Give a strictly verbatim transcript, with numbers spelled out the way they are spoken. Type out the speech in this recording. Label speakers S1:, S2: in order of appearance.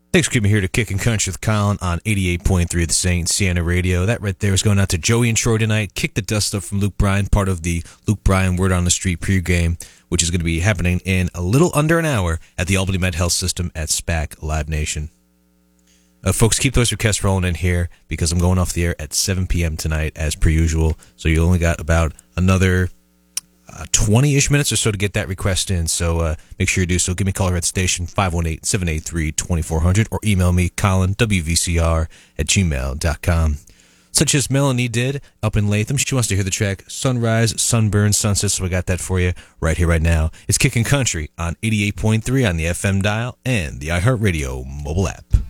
S1: Thanks for keeping me here to Kickin' Country with Colin on eighty-eight point three of the Saint Sienna Radio. That right there is going out to Joey and Troy tonight. Kick the dust up from Luke Bryan, part of the Luke Bryan Word on the Street pregame, which is going to be happening in a little under an hour at the Albany Med Health System at SPAC Live Nation. Uh, folks, keep those requests rolling in here because I'm going off the air at seven p.m. tonight as per usual. So you only got about another Uh, twenty-ish minutes or so to get that request in, so uh, make sure you do so. Give me a call here at station five one eight, seven eight three, two four zero zero or email me, Colin, W V C R at gmail dot com. Such as Melanie did up in Latham. She wants to hear the track Sunrise, Sunburn, Sunset, so we got that for you right here, right now. It's Kickin' Country on eighty-eight point three on the F M dial and the iHeartRadio mobile app.